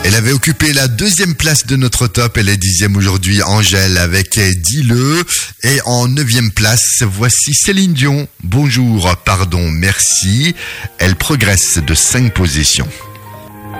Elle avait occupé la 2e place de notre top. Elle est 10e aujourd'hui, Angèle avec Dis-le. Et en 9e place, voici Céline Dion. Bonjour, pardon, merci. Elle progresse de 5 positions.